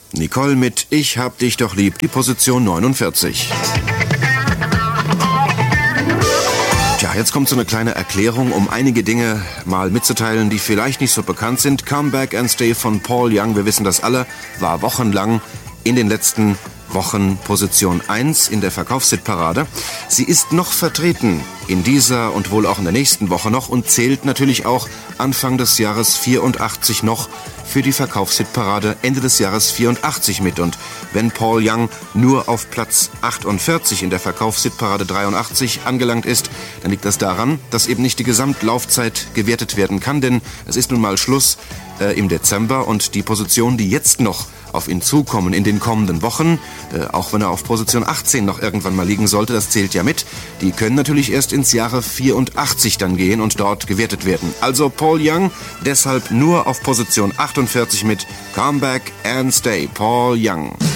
Nicole mit Ich hab dich doch lieb, die Position 49. Tja, jetzt kommt so eine kleine Erklärung, um einige Dinge mal mitzuteilen, die vielleicht nicht so bekannt sind. Come Back and Stay von Paul Young, wir wissen das alle, war wochenlang in den letzten Wochen Position 1 in der Verkaufshitparade. Sie ist noch vertreten in dieser und wohl auch in der nächsten Woche noch und zählt natürlich auch Anfang des Jahres 84 noch für die Verkaufshitparade Ende des Jahres 84 mit. Und wenn Paul Young nur auf Platz 48 in der Verkaufshitparade 83 angelangt ist, dann liegt das daran, dass eben nicht die Gesamtlaufzeit gewertet werden kann, denn es ist nun mal Schluss im Dezember und die Positionen, die jetzt noch auf ihn zukommen in den kommenden Wochen, auch wenn er auf Position 18 noch irgendwann mal liegen sollte, das zählt ja mit, die können natürlich erst ins Jahre 84 dann gehen und dort gewertet werden. Also Paul Young deshalb nur auf Position 48 mit Come Back and Stay, Paul Young.